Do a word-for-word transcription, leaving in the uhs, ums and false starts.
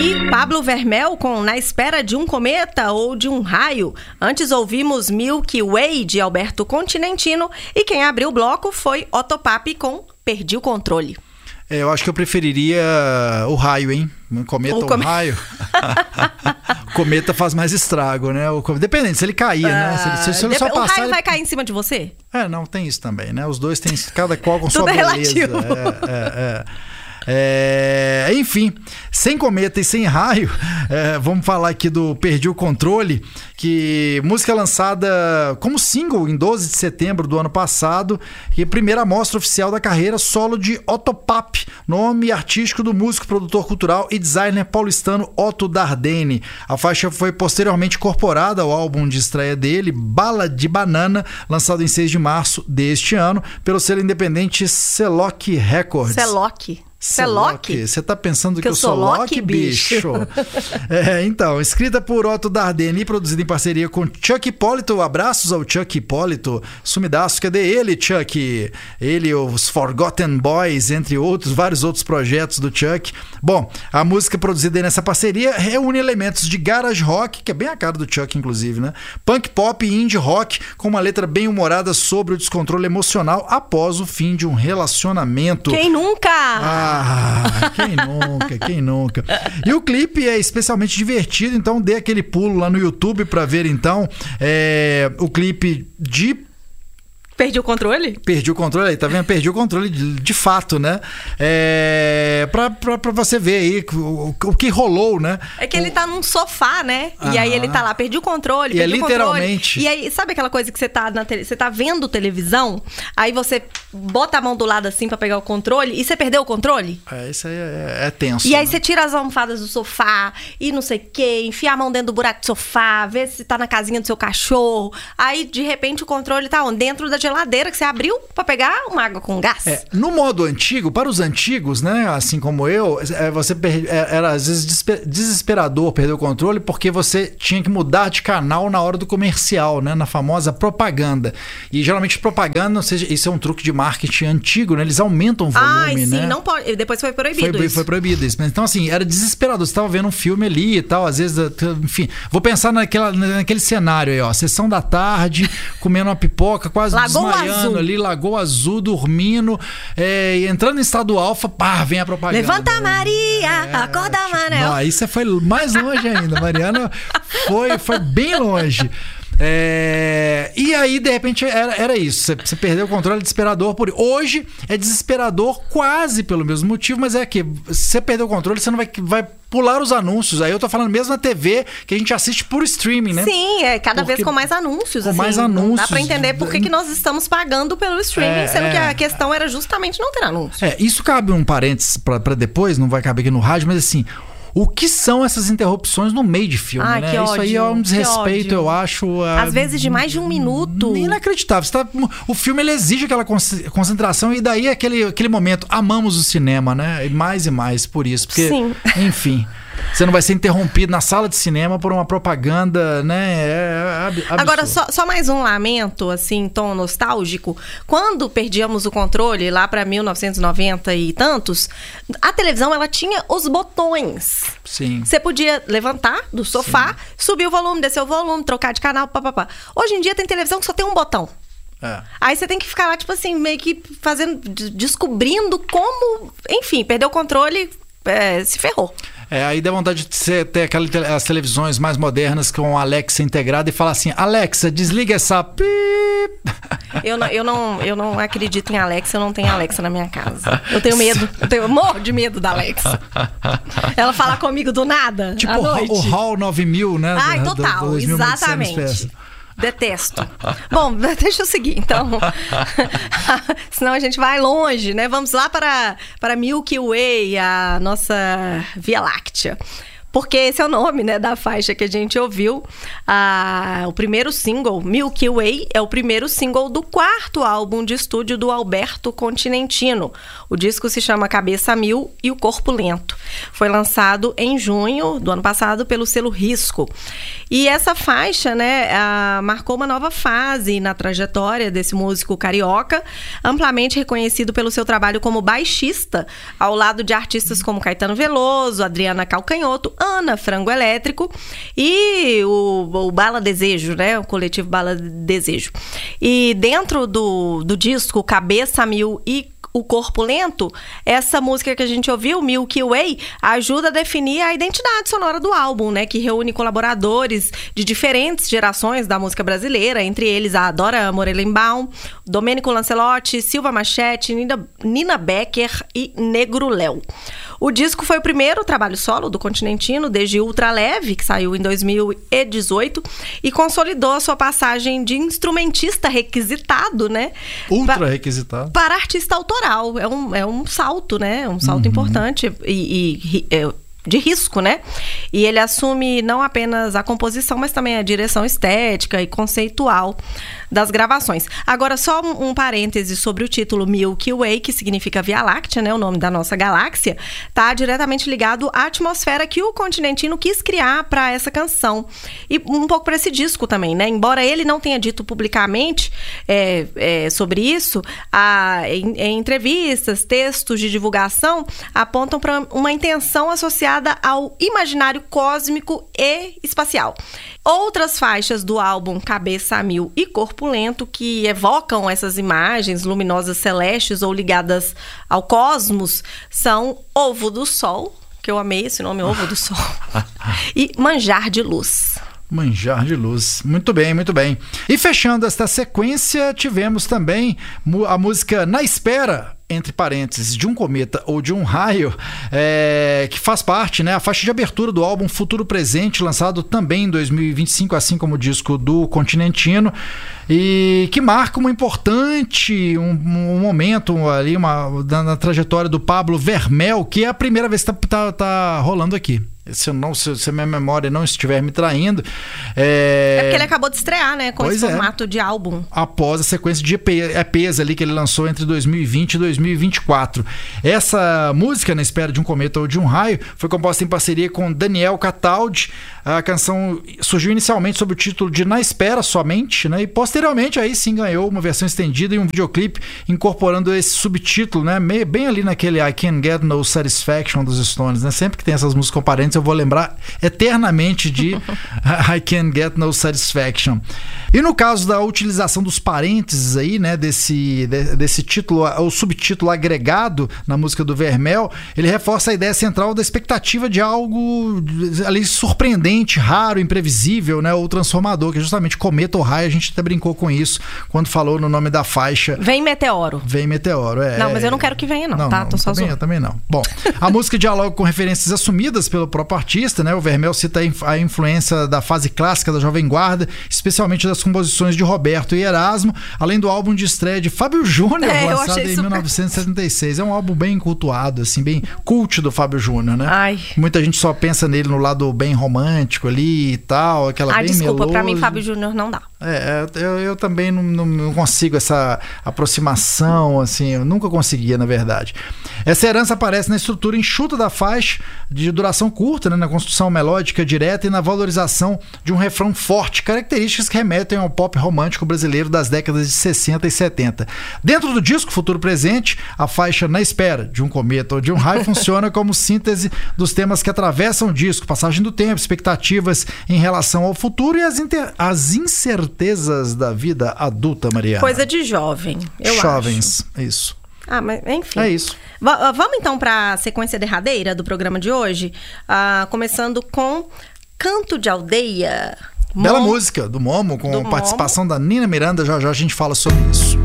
aí, Pablo Vermel com Na Espera de um Cometa ou de um Raio. Antes ouvimos Milky Way de Alberto Continentino e quem abriu o bloco foi Otto Papi com Perdi o Controle. É, eu acho que eu preferiria o raio, hein? Um cometa ou um come... raio. O cometa faz mais estrago, né? O com... Dependendo, se ele cair, uh, né? Se ele, se, se ele dep... só o passar, raio ele... vai cair em cima de você? É, não, tem isso também, né? Os dois têm cada qual com sua Tudo é beleza. relativo. É, é, é. É, enfim, sem cometa e sem raio, é, vamos falar aqui do Perdi o Controle, que música lançada como single em doze de setembro do ano passado, e primeira mostra oficial da carreira solo de Otto Papi, nome artístico do músico, produtor cultural e designer paulistano Otto Dardenne. A faixa foi posteriormente incorporada ao álbum de estreia dele, Bala de Banana, lançado em seis de março deste ano pelo selo independente Celoc Records. Celoc? Celoc? Você tá pensando que, que eu, eu sou Loki, Loki, bicho? É, então, escrita por Otto Dardenne e produzida em parceria com Chuck Hipólito. Abraços ao Chuck Hipólito. Sumidaço, cadê ele, Chuck? Ele, os Forgotten Boys, entre outros, vários outros projetos do Chuck. Bom, a música produzida nessa parceria reúne elementos de garage rock, que é bem a cara do Chuck, inclusive, né? Punk pop e indie rock, com uma letra bem humorada sobre o descontrole emocional após o fim de um relacionamento. Quem nunca? Ah, Ah, quem nunca, quem nunca. E o clipe é especialmente divertido, então dê aquele pulo lá no YouTube pra ver então é, o clipe de... Perdi o controle? Perdi o controle aí, tá vendo? Perdi o controle de, de fato, né? É, pra, pra, pra você ver aí o, o que rolou, né? É que ele tá num sofá, né? Ah, e aí ele tá lá, perdi o controle, e perdi é o controle. literalmente. E aí, sabe aquela coisa que você tá, na tele, você tá vendo televisão, aí você bota a mão do lado assim pra pegar o controle e você perdeu o controle? É, isso aí é, é tenso. E né? aí você tira as almofadas do sofá e não sei o quê, enfia a mão dentro do buraco do sofá, vê se tá na casinha do seu cachorro. Aí, de repente, o controle tá onde? Dentro da geladeira que você abriu pra pegar uma água com gás. É, no modo antigo, para os antigos, né, assim como eu, é, você per... era às vezes desesperador perder o controle porque você tinha que mudar de canal na hora do comercial, né, na famosa propaganda. E geralmente propaganda, ou seja, isso é um truque de marketing antigo, né, eles aumentam o volume, Ai, sim, né? não pode. Depois foi proibido foi, isso. Foi proibido isso. Então, assim, era desesperador. Você estava vendo um filme ali e tal, às vezes, enfim, vou pensar naquela, naquele cenário aí, ó, sessão da tarde, comendo uma pipoca, quase Lagoa desmaiando Azul. ali, Lagoa Azul, dormindo, é, entrando em estado alfa, pá, vem a propaganda. Levanta Maria, é, acorda tipo, Manel. Não, aí você foi mais longe ainda, Mariana foi, foi bem longe. É, e aí, de repente, era, era isso. Você, você perdeu o controle, desesperador por hoje é desesperador quase pelo mesmo motivo, mas é que se você perdeu o controle, você não vai, vai pular os anúncios. Aí eu tô falando mesmo na T V, que a gente assiste por streaming, né? Sim, é cada Porque, vez com mais anúncios. Com assim, mais anúncios. Não dá pra entender por que, que nós estamos pagando pelo streaming, é, sendo é. que a questão era justamente não ter anúncio. É, isso cabe um parênteses pra, pra depois, não vai caber aqui no rádio, mas assim... O que são essas interrupções no meio de filme, Ai, né? que Isso ódio, aí é um desrespeito, que ódio. eu acho. Às vezes de mais de um minuto. Inacreditável. Você tá, o filme ele exige aquela concentração e daí aquele, aquele momento, amamos o cinema, né? E mais e mais por isso. Porque, Sim. Enfim, você não vai ser interrompido na sala de cinema por uma propaganda, né? É absurdo. Agora, só, só mais um lamento, assim, em tom nostálgico. Quando perdíamos o controle, lá pra mil novecentos e noventa e tantos, a televisão, ela tinha os botões. Sim. Você podia levantar do sofá, Sim. subir o volume, descer o volume, trocar de canal, papapá. Hoje em dia tem televisão que só tem um botão. É. Aí você tem que ficar lá, tipo assim, meio que fazendo, descobrindo como, enfim, perdeu o controle, é, se ferrou. É, aí dá vontade de você ter aquelas as televisões mais modernas com a Alexa integrada e falar assim, Alexa, desliga essa pip. Eu não, eu, não, eu não acredito em Alexa, eu não tenho Alexa na minha casa. Eu tenho medo, eu tenho morro de medo da Alexa. Ela fala comigo do nada, tipo à noite. o Hall nove mil, né? Ai, total, do, do exatamente. Detesto. Bom, deixa eu seguir, então. Senão a gente vai longe, né? Vamos lá para, para Milky Way, a nossa Via Láctea. porque esse é o nome, né, da faixa que a gente ouviu. Ah, o primeiro single, Milky Way, é o primeiro single do quarto álbum de estúdio do Alberto Continentino. O disco se chama Cabeça a Mil e o Corpo Lento. Foi lançado em junho do ano passado pelo selo Risco. E essa faixa, né, ah, marcou uma nova fase na trajetória desse músico carioca, amplamente reconhecido pelo seu trabalho como baixista, ao lado de artistas como Caetano Veloso, Adriana Calcanhoto, Ana Frango Elétrico e o, o Bala Desejo, né, o coletivo Bala Desejo. E dentro do, do disco Cabeça a Mil e O Corpo Lento, essa música que a gente ouviu, Milky Way, ajuda a definir a identidade sonora do álbum, né? Que reúne colaboradores de diferentes gerações da música brasileira, entre eles a Dora Morelenbaum, Domênico Lancelotti, Silva Machete, Nina, Nina Becker e Negro Léo. O disco foi o primeiro trabalho solo do Continentino desde Ultra Leve, que saiu em dois mil e dezoito, e consolidou a sua passagem de instrumentista requisitado, né? Ultra pa- requisitado. Para artista autoral. É um, é um salto, né? Um salto uhum. importante e, e é, de risco, né? E ele assume não apenas a composição, mas também a direção estética e conceitual das gravações. Agora, só um, um parêntese sobre o título Milky Way, que significa Via Láctea, né? O nome da nossa galáxia, tá diretamente ligado à atmosfera que o Continentino quis criar para essa canção. E um pouco para esse disco também, né? Embora ele não tenha dito publicamente é, é, sobre isso, a, em, em entrevistas, textos de divulgação apontam para uma intenção associada ao imaginário cósmico e espacial. Outras faixas do álbum Cabeça a Mil e Corpo Lento, que evocam essas imagens luminosas celestes ou ligadas ao cosmos, são Ovo do Sol, que eu amei esse nome, Ovo do Sol, e Manjar de Luz. Manjar de Luz. Muito bem, muito bem. E fechando esta sequência, tivemos também a música Na Espera, entre parênteses, de um cometa ou de um raio, é, que faz parte, né, a faixa de abertura do álbum Futuro Presente, lançado também em dois mil e vinte e cinco, assim como o disco do Continentino, e que marca uma importante, um, um momento ali uma, na, na trajetória do Pablo Vermel, que é a primeira vez que tá, tá, tá rolando aqui. Se, eu não, se, se a minha memória não estiver me traindo. É... é porque ele acabou de estrear, né? Com pois esse formato é. de álbum. Após a sequência de E Ps ali que ele lançou entre dois mil e vinte e dois mil e vinte e quatro. Essa música, Na Espera de um Cometa ou de um Raio, foi composta em parceria com Daniel Cataldi. A canção surgiu inicialmente sob o título de Na Espera Somente, né? E posteriormente aí sim ganhou uma versão estendida e um videoclipe incorporando esse subtítulo, né? Meio, bem ali naquele I Can't Get No Satisfaction dos Stones, né? Sempre que tem essas músicas com parentes eu vou lembrar eternamente de I Can't Get No Satisfaction. E no caso da utilização dos parênteses aí, né, desse, de, desse título, ou subtítulo agregado na música do Vermel, ele reforça a ideia central da expectativa de algo ali surpreendente, raro, imprevisível, né, ou transformador, que é justamente cometa ou raio. A gente até brincou com isso quando falou no nome da faixa. Vem Meteoro. Vem Meteoro, é. Não, mas eu não quero que venha não, não tá? Não, Tô só também, eu também não. Bom, a música dialoga com referências assumidas pelo próprio artista, né? O Vermel cita a influência da fase clássica da Jovem Guarda, especialmente das composições de Roberto e Erasmo, além do álbum de estreia de Fábio Júnior, é, lançado em super... mil novecentos e setenta e seis. É um álbum bem cultuado, assim, bem cult do Fábio Júnior, né? Ai. Muita gente só pensa nele no lado bem romântico ali e tal, aquela ah, bem desculpa, meloso. Pra mim Fábio Júnior não dá. É, eu, eu também não, não, não consigo essa aproximação, assim, eu nunca conseguia, na verdade. Essa herança aparece na estrutura enxuta da faixa, de duração curta, né, na construção melódica direta e na valorização de um refrão forte, características que remetem ao pop romântico brasileiro das décadas de sessenta e setenta. Dentro do disco Futuro Presente, a faixa Na Espera de um Cometa ou de um Raio funciona como síntese dos temas que atravessam o disco, passagem do tempo, expectativas em relação ao futuro e as, inter... as incertezas da vida adulta, Mariana. Coisa de jovem, eu Jovens, acho. isso. Ah, mas enfim. É isso. V- vamos então para a sequência derradeira do programa de hoje, uh, começando com Canto de Aldeia. Bela Mom... música do Momo, com do participação Momo. da Nina Miranda. Já já a gente fala sobre isso.